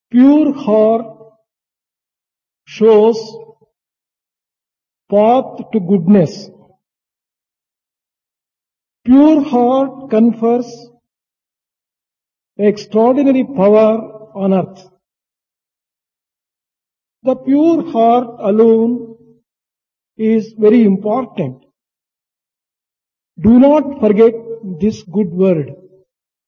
Pure heart shows path to goodness. Pure heart confers extraordinary power on earth. The pure heart alone is very important. Do not forget this good word.